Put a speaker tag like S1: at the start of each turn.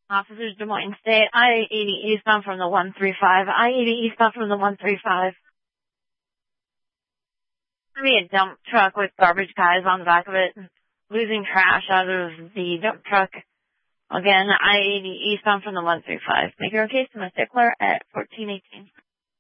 S1: Officers, Des Moines State, I-80 eastbound from the 135. I-80 eastbound from the 135. Maybe a dump truck with garbage guys on the back of it, losing trash out of the dump truck. Again, I-80 eastbound from the 135. Make your case to my stickler at 1418.